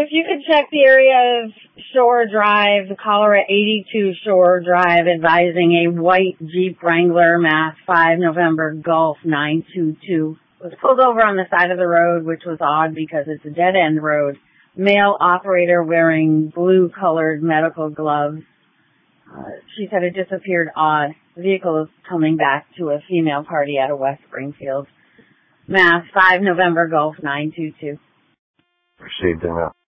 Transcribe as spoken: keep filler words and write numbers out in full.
If you could check the area of Shore Drive, the caller at eighty-two Shore Drive, advising a white Jeep Wrangler, Mass five November Golf nine two two, was pulled over on the side of the road, which was odd because it's a dead-end road. Male operator wearing blue-colored medical gloves. Uh, she said it just appeared odd. The vehicle is coming back to a female party out of West Springfield. Mass five November Golf nine two two. Received in a